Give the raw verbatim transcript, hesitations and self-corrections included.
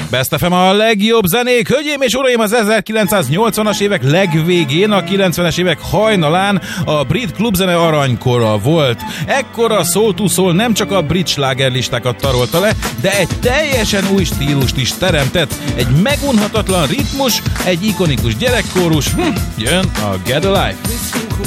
Best ef em a legjobb zenék. Hölgyeim és uraim, az ezerkilencszáznyolcvanas évek legvégén, a kilencvenes évek hajnalán a brit klubzene aranykora volt. Ekkor a Soul to Soul nem csak a brit slágerlistákat tarolta le, de egy teljesen új stílust is teremtett. Egy megunhatatlan ritmus, egy ikonikus gyerekkórus. Hm, jön a Get Alive.